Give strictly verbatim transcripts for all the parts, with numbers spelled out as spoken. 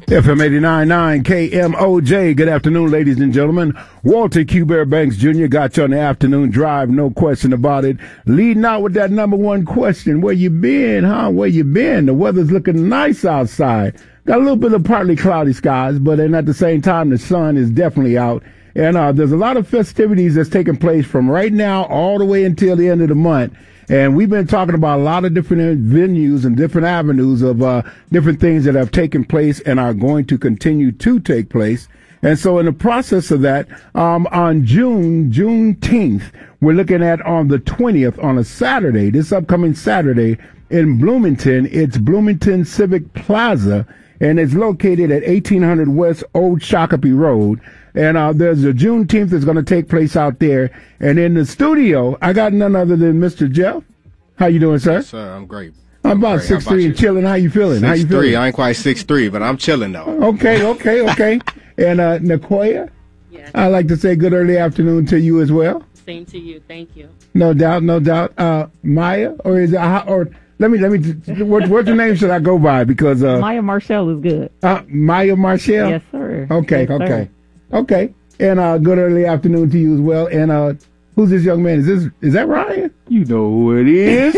F M eighty-nine point nine K M O J. Good afternoon, ladies and gentlemen. Walter Q. Bear Banks Junior got you on the afternoon drive, no question about it. Leading out with that number one question. Where you been, huh? Where you been? The weather's looking nice outside. Got a little bit of partly cloudy skies, but then at the same time, the sun is definitely out. And uh, there's a lot of festivities that's taking place from right now all the way until the end of the month. And we've been talking about a lot of different venues and different avenues of uh, different things that have taken place and are going to continue to take place. And so in the process of that, um, on June, Juneteenth, we're looking at on the twentieth, on a Saturday, this upcoming Saturday in Bloomington. It's Bloomington Civic Plaza, and it's located at eighteen hundred West Old Shakopee Road. And uh, there's a Juneteenth that's going to take place out there. And in the studio, I got none other than Mister Jeff. How you doing, sir? Yes, sir, I'm great. I'm, I'm about six three and chilling. How you feeling? How you feeling? six three. I ain't quite six three, but I'm chilling, though. Okay, okay, okay. And uh, Nakoya? Yes. I'd like to say good early afternoon to you as well. Same to you. Thank you. No doubt, no doubt. Uh, Maya? Or is it, uh, or let me, let me, what, what the name should I go by? Because, uh, Maya Marshall is good. Uh, Maya Marshall? Yes, sir. Okay, yes, okay. Sir. Okay. And uh, good early afternoon to you as well. And uh, who's this young man? Is this is that Ryan? You know who it is,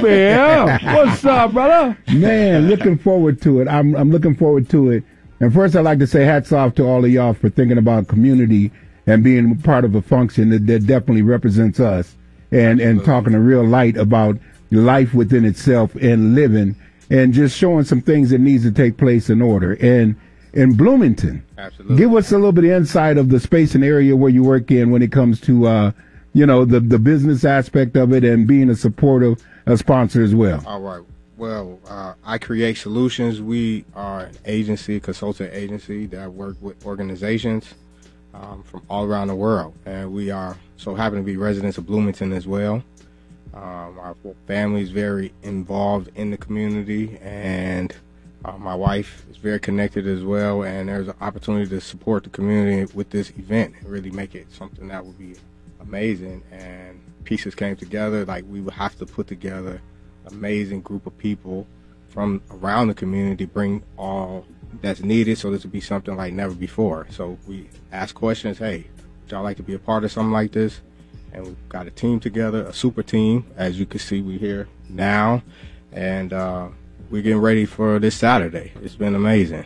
man. What's up, brother? Man, looking forward to it. I'm I'm looking forward to it. And first, I'd like to say hats off to all of y'all for thinking about community and being part of a function that, that definitely represents us and and talking a real light about life within itself and living and just showing some things that needs to take place in order. And in Bloomington, absolutely. Give us a little bit of insight of the space and area where you work in when it comes to, uh, you know, the, the business aspect of it and being a supportive a sponsor as well. All right. Well, uh, I Create Solutions. We are an agency, consultant agency that work with organizations um, from all around the world. And we are so happen to be residents of Bloomington as well. Um, our family is very involved in the community, and Uh, my wife is very connected as well, and there's an opportunity to support the community with this event and really make it something that would be amazing. And pieces came together, like we would have to put together an amazing group of people from around the community, bring all that's needed so this would be something like never before. So we asked questions, hey, would y'all like to be a part of something like this? And we've got a team together, a super team. As you can see, we're here now, and uh, we're getting ready for this Saturday. It's been amazing.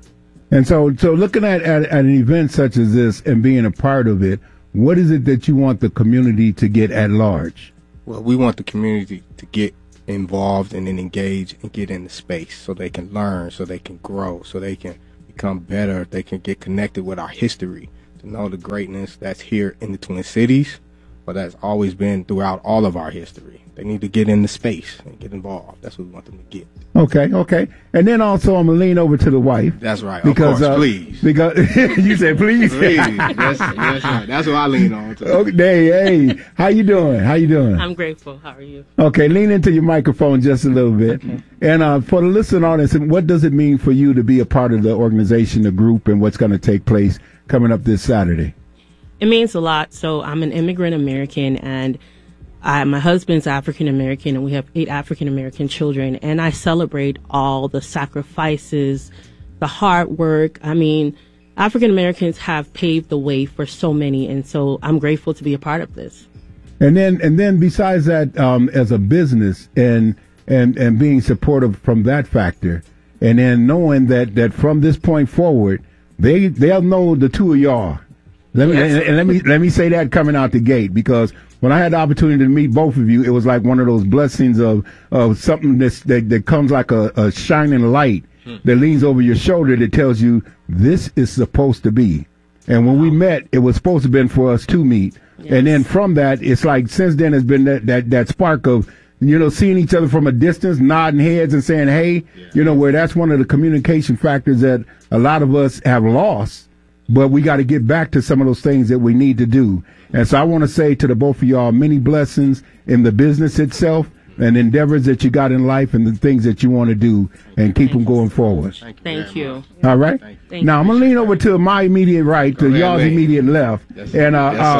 And so, so looking at, at, at an event such as this and being a part of it, what is it that you want the community to get at large? Well, we want the community to get involved and then engage and get in the space so they can learn, so they can grow, so they can become better, they can get connected with our history, to know the greatness that's here in the Twin Cities, but that's always been throughout all of our history. They need to get in the space and get involved. That's what we want them to get. Okay, okay. And then also I'm going to lean over to the wife. That's right. Because, of course, uh, please. Because you said please. Please. That's, that's right. That's what I lean on to. Okay, hey, hey. How you doing? How you doing? I'm grateful. How are you? Okay, lean into your microphone just a little bit. Okay. And uh, for the listening audience, what does it mean for you to be a part of the organization, the group, and what's going to take place coming up this Saturday? It means a lot. So I'm an immigrant American, and I, my husband's African American, and we have eight African American children. And I celebrate all the sacrifices, the hard work. I mean, African Americans have paved the way for so many, and so I'm grateful to be a part of this. And then, and then, besides that, um, as a business, and and and being supportive from that factor, and then knowing that that from this point forward, they they'll know the two of y'all. Let me yes. and, and let me let me say that coming out the gate, because when I had the opportunity to meet both of you, it was like one of those blessings of of something that's, that that comes like a, a shining light hmm. that leans over your shoulder that tells you this is supposed to be. And when wow. we met, it was supposed to have been for us to meet. Yes. And then from that, it's like since then has been that, that that spark of, you know, seeing each other from a distance, nodding heads and saying, hey, yeah. you know, where that's one of the communication factors that a lot of us have lost. But we got to get back to some of those things that we need to do. And so I want to say to the both of y'all, many blessings in the business itself and endeavors that you got in life and the things that you want to do, and keep them going forward. Thank you. Thank you. All right? Thank now, I'm going to lean over to my immediate right, to ahead, y'all's man. immediate left. Yes, and uh, yes, um,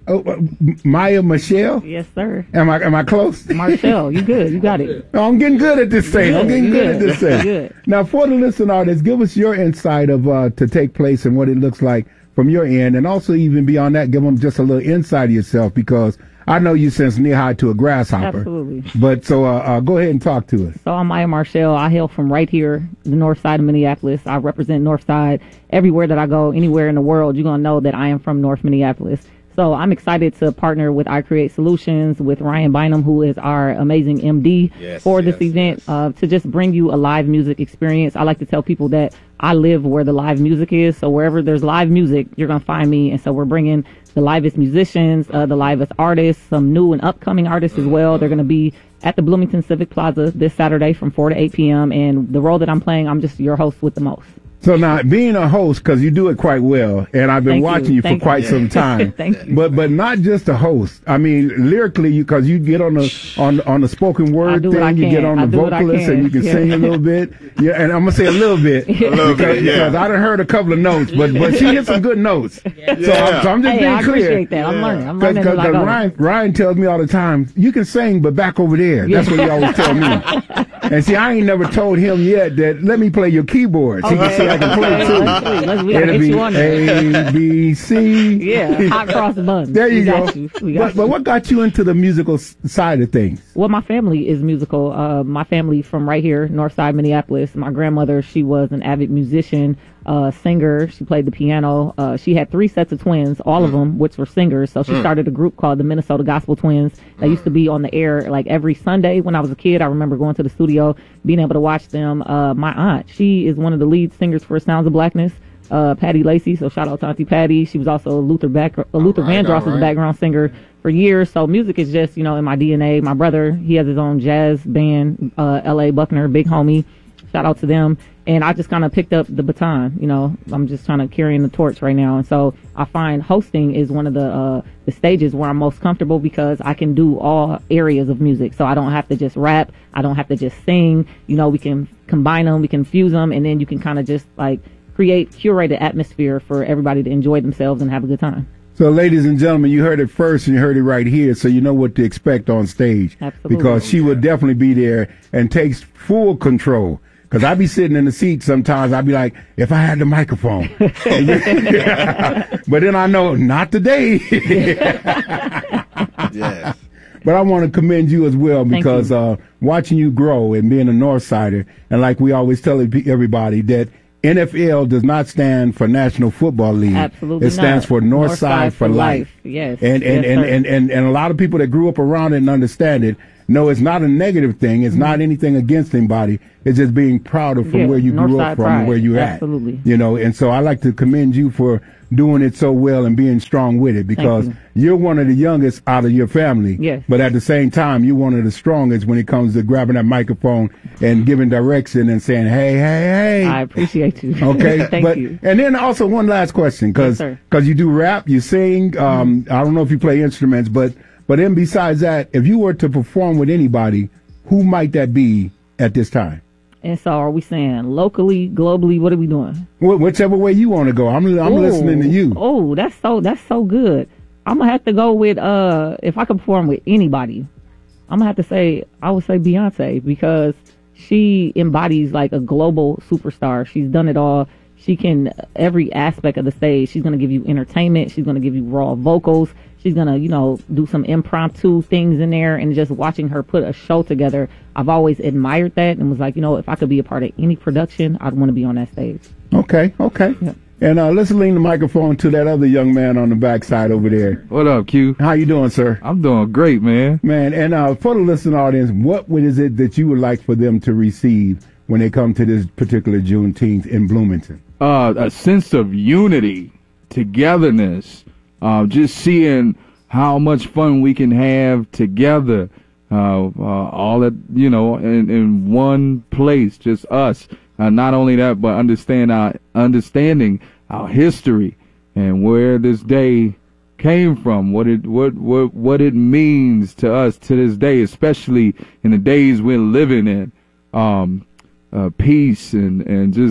Oh, uh, Maya Michelle? Yes, sir. Am I am I close? Marcel, you good. You got it. No, I'm getting good at this thing. I'm getting good, good at this thing. Good. Now, for the listening audience, give us your insight of uh, to take place and what it looks like from your end, and also even beyond that, give them just a little insight of yourself, because I know you since knee high to a grasshopper. Absolutely. But so uh, uh, go ahead and talk to us. So I'm Maya Marshall. I hail from right here, the north side of Minneapolis. I represent North Side. Everywhere that I go, anywhere in the world, you're going to know that I am from North Minneapolis. So I'm excited to partner with I Create Solutions, with Ryan Bynum, who is our amazing M D yes, for this yes, event, yes. Uh, to just bring you a live music experience. I like to tell people that I live where the live music is. So wherever there's live music, you're going to find me. And so we're bringing the livest musicians, uh, the livest artists, some new and upcoming artists as well. They're going to be at the Bloomington Civic Plaza this Saturday from four to eight p.m. And the role that I'm playing, I'm just your host with the most. So now, being a host, because you do it quite well, and I've been Thank watching you. you, for Thank quite you. some time. Thank you. But but not just a host. I mean, lyrically, you because you get on the on on the spoken word do what I thing, you can. get on I the do what I vocalist, and can. you can Yeah. sing a little bit. Yeah, and I'm gonna say a little bit, A little because, bit, yeah. because I done heard a couple of notes, but but she hit some good notes. So, I'm, so I'm just Hey, being I clear. appreciate that. I'm Yeah. learning. I'm Because learning as I go. Ryan, Ryan tells me all the time, you can sing, but back over there. That's what he always tell me. And see, I ain't never told him yet that let me play your keyboard. So you can see I can play Okay, too. let's see. Let's- we gotta It'll get be you on there. A, B, C. Yeah, hot cross buns. There you we go. Got you. We got But, but you. what got you into the musical s- side of things? Well, my family is musical. Uh, my family from right here, North Side Minneapolis. My grandmother, she was an avid musician, uh, singer. She played the piano. Uh, she had three sets of twins, all of them, which were singers. So she started a group called the Minnesota Gospel Twins that used to be on the air like every Sunday when I was a kid. I remember going to the studio, being able to watch them. Uh, my aunt, she is one of the lead singers for Sounds of Blackness. Uh, Patty Lacey, so shout out to Auntie Patty. She was also a Luther back, a Luther right, Vandross all was a right. background singer for years. So music is just, you know, in my D N A. My brother, he has his own jazz band, uh, L A Buckner, big homie. Shout out to them. And I just kind of picked up the baton, you know, I'm just trying to carry in the torch right now. And so I find hosting is one of the, uh, the stages where I'm most comfortable because I can do all areas of music. So I don't have to just rap. I don't have to just sing. You know, we can combine them, we can fuse them, and then you can kind of just like create curated atmosphere for everybody to enjoy themselves and have a good time. So, ladies and gentlemen, you heard it first and you heard it right here, so you know what to expect on stage. Absolutely. Because she will definitely be there and takes full control. Because I be sitting in the seat sometimes, I be like, if I had the microphone. But then I know, not today. Yes. But I want to commend you as well, Thank because you. uh, watching you grow and being a North Sider, and like we always tell everybody, that N F L does not stand for National Football League. Absolutely It stands not. for North, North Side, Side for for Life. Life. Yes. And and, Yes, and, sir. and, and, and a lot of people that grew up around it and understand it know it's not a negative thing. It's not anything against anybody. It's just being proud of from Yeah, where you North grew up Side from pride. and where you at. Absolutely. You know, and so I like to commend you for doing it so well and being strong with it, because you. you're one of the youngest out of your family. Yes. But at the same time, you're one of the strongest when it comes to grabbing that microphone and giving direction and saying, hey, hey, hey. I appreciate you. Okay. Thank but, you. And then also one last question, because Yes, sir. you do rap, you sing. Um, Mm-hmm. I don't know if you play instruments, but but then besides that, if you were to perform with anybody, who might that be at this time? And so are we saying locally, globally, what are we doing? Wh- whichever way you want to go. I'm I'm Ooh. listening to you. Oh, that's so that's so good. I'm gonna have to go with uh if I could perform with anybody, I'm gonna have to say I would say Beyonce, because she embodies like a global superstar. She's done it all. She can every aspect of the stage. She's gonna give you entertainment. She's gonna give you raw vocals. She's gonna, you know, do some impromptu things in there, and just watching her put a show together, I've always admired that and was like, you know, if I could be a part of any production, I'd want to be on that stage. Okay, okay. Yeah. And uh, let's lean the microphone to that other young man on the backside over there. What up, Q? How you doing, sir? I'm doing great, man. Man, and uh, for the listening audience, what would- is it that you would like for them to receive when they come to this particular Juneteenth in Bloomington? Uh, a sense of unity, togetherness, uh, just seeing how much fun we can have together, uh, uh, all at, you know, in, in one place, just us. Uh, not only that, but understand our, understanding our history and where this day came from, what it, what, what, what it means to us to this day, especially in the days we're living in. Um, uh, peace and, and just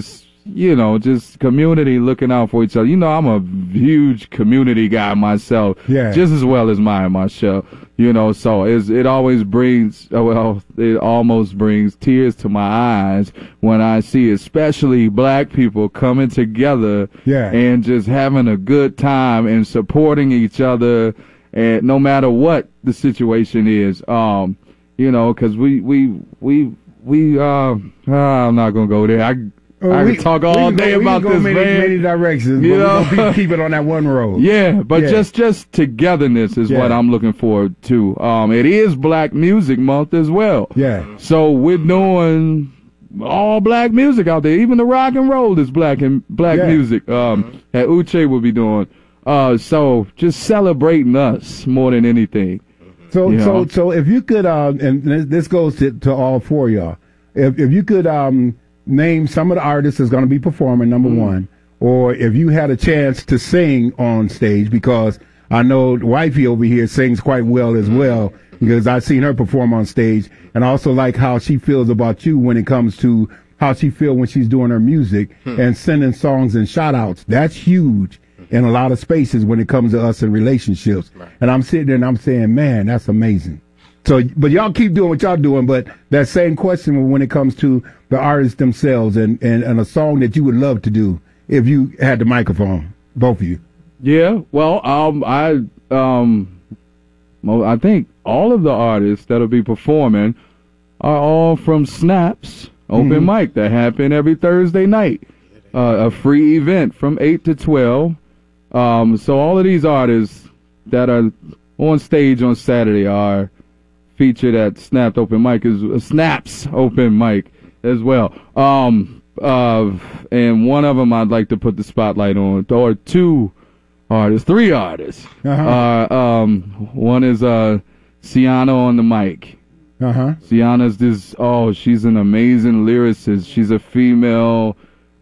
you know, just community looking out for each other. You know, I'm a huge community guy myself, Yeah. just as well as mine, my show. You know, so it's, it always brings, well, it almost brings tears to my eyes when I see especially black people coming together Yeah. and just having a good time and supporting each other, and no matter what the situation is. Um, you know, because we, we, we, we, uh, ah, I'm not going to go there. I, Well, I we- can talk all we can day go, about we can this, go many, man. many directions, You but know? we're gonna keep, keep it on that one road. Yeah, but Yeah. just just togetherness is Yeah. what I'm looking forward to. Um, it is Black Music Month as well. Yeah. So we're doing all black music out there. Even the rock and roll is black and black Yeah. music. Um, that Uche will be doing. Uh, so just celebrating us more than anything. So, You so, know? so if you could, uh, and this this goes to, to all four of y'all. If if you could um, name some of the artists that's going to be performing, number Mm-hmm. one, or if you had a chance to sing on stage, because I know wifey over here sings quite well as well, because I've seen her perform on stage, and I also like how she feels about you when it comes to how she feels when she's doing her music and sending songs and shout outs. That's huge in a lot of spaces when it comes to us in relationships. And I'm sitting there and I'm saying, man, that's amazing. So, but y'all keep doing what y'all doing, but that same question when it comes to the artists themselves and, and, and a song that you would love to do if you had the microphone, both of you. Yeah, well, um, I um, well, I think all of the artists that'll be performing are all from Snaps Open Mm-hmm. Mic that happen every Thursday night. Uh, a free event from eight to twelve. Um, so all of these artists that are on stage on Saturday are featured at Snapped Open Mic is uh, Snaps Open Mic as well. Um, uh, and one of them I'd like to put the spotlight on, or two artists, three artists. Uh-huh. Uh, um, one is uh, Sienna on the mic. Uh huh. Sienna's this, oh, she's an amazing lyricist. She's a female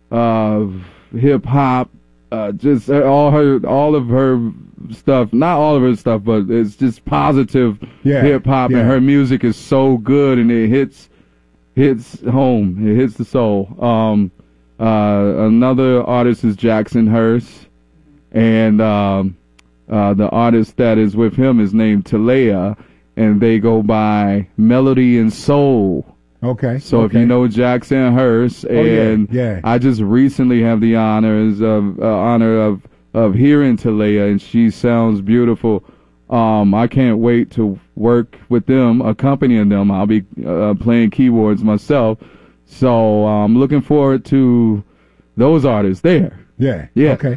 uh, hip hop. Uh, just uh, all her, all of her stuff. Not all of her stuff, but it's just positive Yeah, hip hop, yeah. and her music is so good, and it hits, hits home. It hits the soul. Um, uh, another artist is Jackson Hurst, and um, uh, the artist that is with him is named Talea, and they go by Melody and Soul. Okay. So if okay. you know Jackson Hurst, Oh, yeah, and yeah. I just recently have the honors of uh, honor of of hearing Talea, and she sounds beautiful. Um, I can't wait to work with them, accompanying them. I'll be uh, playing keyboards myself, so I'm looking forward to those artists there. Yeah. Yeah. Okay.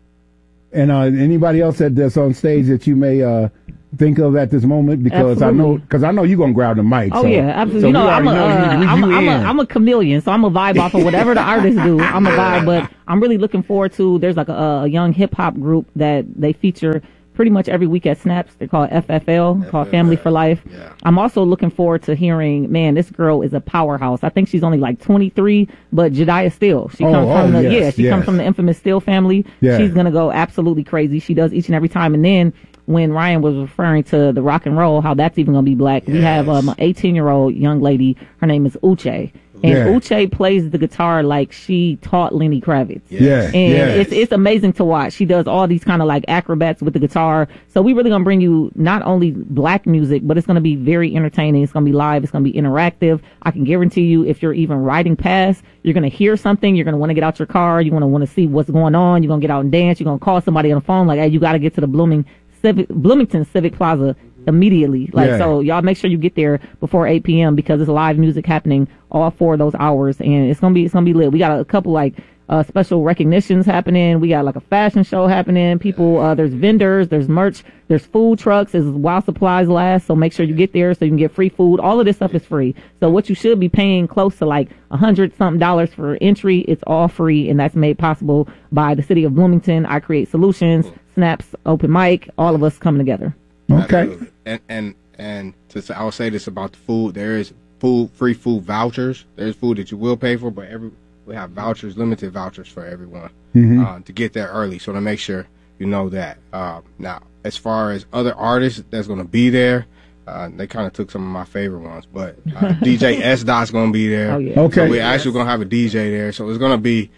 And uh, anybody else that, that's on stage that you may uh, think of at this moment? Because I know, Absolutely. because I know you're gonna grab the mic. Oh so, yeah, absolutely. So you know, we I'm a, already know uh, you need to I'm, reach I'm you a, in. I'm a chameleon, so I'm a vibe off of whatever the artists do. I'm a vibe, but I'm really looking forward to. There's like a, a young hip hop group that they feature pretty much every week at Snaps. They're called F F L, called Family for Life. Yeah. I'm also looking forward to hearing. Man, this girl is a powerhouse. I think she's only like twenty-three, but Jediah Steele. She Oh, comes oh, from the yes, yeah. She yes. comes from the infamous Steele family. Yeah. She's gonna go absolutely crazy. She does each and every time, and then. When Ryan was referring to the rock and roll, how that's even going to be black, we have um, an eighteen-year-old young lady. Her name is Uche. And Yeah. Uche plays the guitar like she taught Lenny Kravitz. Yeah. And yeah. it's it's amazing to watch. She does all these kind of like acrobats with the guitar. So we really gonna bring you not only black music, but it's gonna be very entertaining. It's gonna be live. It's gonna be interactive. I can guarantee you, if you're even riding past, you're gonna hear something. You're gonna want to get out your car. You're gonna want to see what's going on. You're gonna get out and dance. You're gonna call somebody on the phone like, "Hey, you got to get to the Blooming Civic, Bloomington Civic Plaza immediately." Like, Yeah. so y'all make sure you get there before eight p.m. because it's live music happening all four of those hours, and it's gonna be it's gonna be lit. We got a couple like uh special recognitions happening. We got like a fashion show happening. People, uh there's vendors, there's merch, there's food trucks. Is while supplies last. So make sure you get there so you can get free food. All of this stuff is free. So what you should be paying close to like a hundred something dollars for entry, it's all free, and that's made possible by the city of Bloomington. I Create Solutions, Snaps Open Mic, all of us coming together. Okay. Absolutely. And and and to say, I'll say this about the food: there is food, free food vouchers. There's food that you will pay for, but every we have vouchers, limited vouchers for everyone uh, to get there early. So to make sure you know that. Uh, now, as far as other artists that's going to be there, uh, they kind of took some of my favorite ones, but uh, D J S Dot's going to be there. Oh, yeah. Okay. So we're actually going to have a D J there. So it's going to be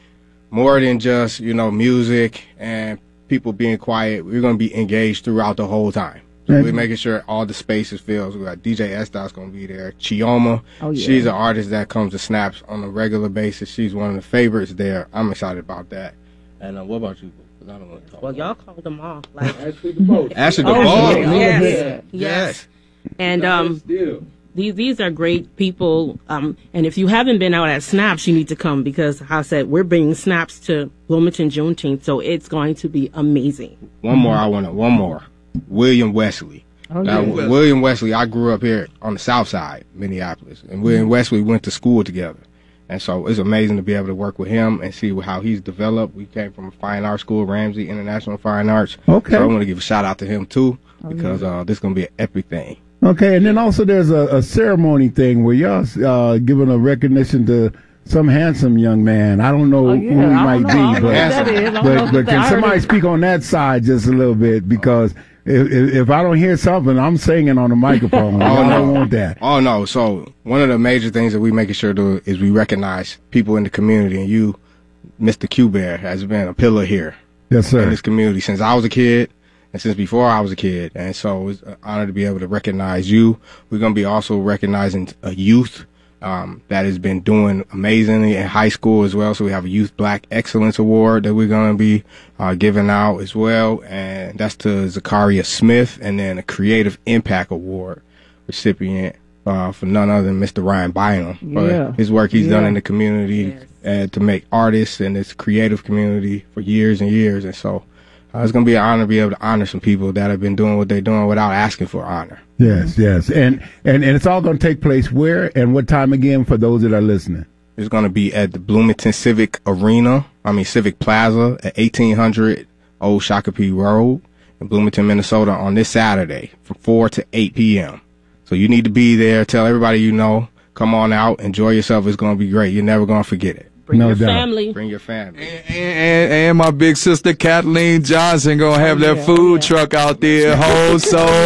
more than just, you know, music and people being quiet. We're going to be engaged throughout the whole time. So Mhm. we're making sure all the spaces filled. We got D J Estes going to be there. Chioma, Oh, yeah. she's an artist that comes to Snaps on a regular basis. She's one of the favorites there. I'm excited about that. And uh, what about you? 'Cause I don't want to talk. Well, y'all called them all. Like, Ashley Oh, DeBose. yeah. yes, Yeah. yes. And um, these these are great people. Um, and if you haven't been out at Snaps, you need to come because, how I said, we're bringing Snaps to Bloomington Juneteenth, so it's going to be amazing. One more, I want to. One more. William Wesley. Oh, Now, yeah. William Wesley, I grew up here on the south side, Minneapolis, and William Wesley went to school together. And so it's amazing to be able to work with him and see how he's developed. We came from a fine arts school, Ramsey International Fine Arts. Okay. So I want to give a shout out to him too, Oh, because uh, this is going to be an epic thing. Okay, and then also there's a, a ceremony thing where y'all uh, giving a recognition to some handsome young man. I don't know Oh, who yeah. he I might don't know. I be, don't know but, who that is. I don't know but, who but that- can I heard somebody it. speak on that side just a little bit? Because if, if, if I don't hear something, I'm singing on the microphone. Oh, I don't no. want that. Oh, no. So one of the major things that we making sure to do is we recognize people in the community, and you, Mister Q Bear, has been a pillar here. Yes, in sir. this community since I was a kid and since before I was a kid. And so it's an honor to be able to recognize you. We're going to be also recognizing a youth um, that has been doing amazingly in high school as well. So we have a Youth Black Excellence Award that we're going to be uh, giving out as well. And that's to Zakaria Smith, and then a Creative Impact Award recipient uh, for none other than Mister Ryan Bynum. for Yeah. his work he's done Yeah. in the community Yes. uh, to make artists and this creative community for years and years. And so uh, it's going to be an honor to be able to honor some people that have been doing what they're doing without asking for honor. Yes, yes. And, and, and it's all going to take place where and what time again for those that are listening? It's going to be at the Bloomington Civic Arena, I mean Civic Plaza at eighteen hundred Old Shakopee Road in Bloomington, Minnesota on this Saturday from four to eight p.m. So you need to be there. Tell everybody you know. Come on out. Enjoy yourself. It's going to be great. You're never going to forget it. Bring No your doubt. family. Bring your family. And, and, and my big sister Kathleen Johnson gonna have that yeah, food yeah. truck out there, Whole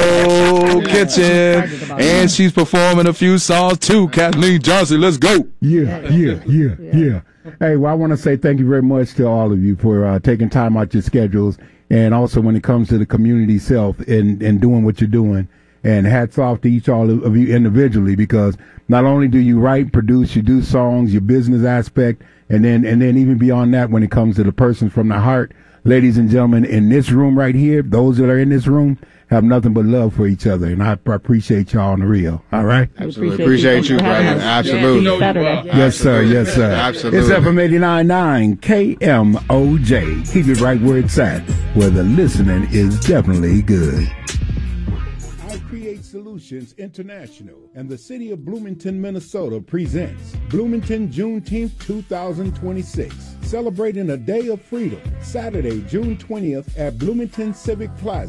Soul Kitchen, Excited about and that. she's performing a few songs too. Kathleen Johnson, let's go. Yeah, yeah, yeah, yeah. Hey, well, I want to say thank you very much to all of you for uh, taking time out your schedules, and also when it comes to the community self and, and doing what you're doing. And hats off to each all of you individually, because not only do you write, produce, you do songs, your business aspect, and then and then even beyond that, when it comes to the person from the heart, ladies and gentlemen, in this room right here, those that are in this room have nothing but love for each other, and I appreciate y'all on the real. All right. Absolutely. appreciate Appreciate you. you, Thanks for brother. having us. Absolutely. Yeah. Saturday. Yes, sir. Yes, sir. Absolutely. It's F M eighty-nine point nine K M O J. Keep it right where it's at, where the listening is definitely good. I Create Solutions International and the City of Bloomington, Minnesota presents Bloomington Juneteenth twenty twenty-six, celebrating a day of freedom, Saturday, June twentieth at Bloomington Civic Plaza.